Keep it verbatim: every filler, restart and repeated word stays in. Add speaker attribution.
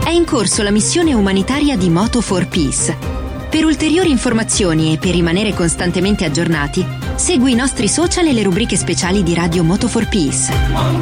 Speaker 1: è in corso la missione umanitaria di Moto for Peace. Per ulteriori informazioni e per rimanere costantemente aggiornati, segui i nostri social e le rubriche speciali di Radio Moto for Peace.